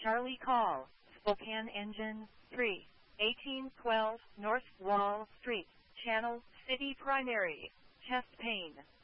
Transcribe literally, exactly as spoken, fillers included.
Charlie call, Spokane Engine three, eighteen twelve North Wall Street, Channel City Primary, chest pain.